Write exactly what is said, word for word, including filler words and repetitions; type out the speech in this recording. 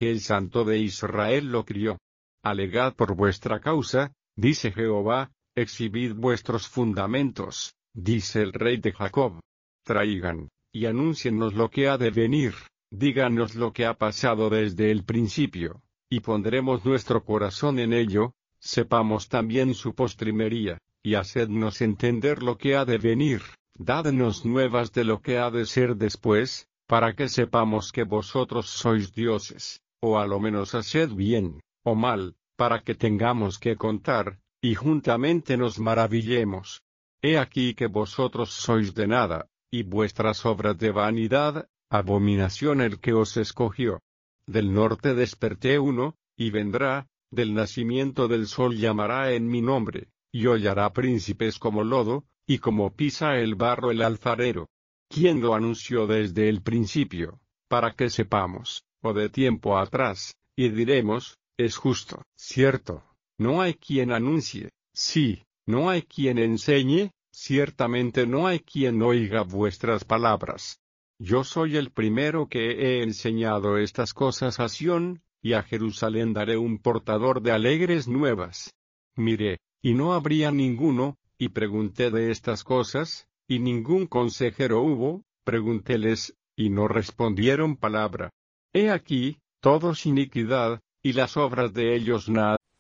que el Santo de Israel lo crió. Alegad por vuestra causa, dice Jehová, exhibid vuestros fundamentos, dice el Rey de Jacob. Traigan, y anúncienos lo que ha de venir, díganos lo que ha pasado desde el principio, y pondremos nuestro corazón en ello, sepamos también su postrimería, y hacednos entender lo que ha de venir, dadnos nuevas de lo que ha de ser después, para que sepamos que vosotros sois dioses, o a lo menos haced bien, o mal, para que tengamos que contar, y juntamente nos maravillemos. He aquí que vosotros sois de nada, y vuestras obras de vanidad, abominación el que os escogió. Del norte desperté uno, y vendrá, del nacimiento del sol llamará en mi nombre, y hollará príncipes como lodo, y como pisa el barro el alfarero. ¿Quién lo anunció desde el principio, para que sepamos, o de tiempo atrás, y diremos, es justo? Cierto, no hay quien anuncie, sí, no hay quien enseñe, ciertamente no hay quien oiga vuestras palabras. Yo soy el primero que he enseñado estas cosas a Sión, y a Jerusalén daré un portador de alegres nuevas. Miré, y no habría ninguno, y pregunté de estas cosas, y ningún consejero hubo, preguntéles, y no respondieron palabra. He aquí, todos iniquidad, y las obras de ellos nada.